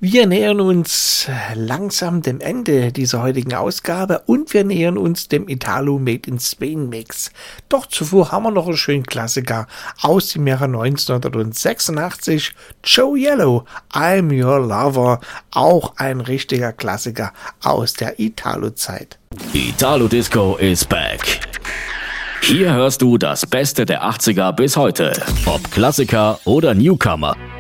Wir nähern uns langsam dem Ende dieser heutigen Ausgabe und wir nähern uns dem Italo Made in Spain Mix. Doch zuvor haben wir noch einen schönen Klassiker aus dem Jahre 1986. Joe Yellow, I'm Your Lover, auch ein richtiger Klassiker aus der Italo-Zeit. Italo Disco is back. Hier hörst du das Beste der 80er bis heute, ob Klassiker oder Newcomer.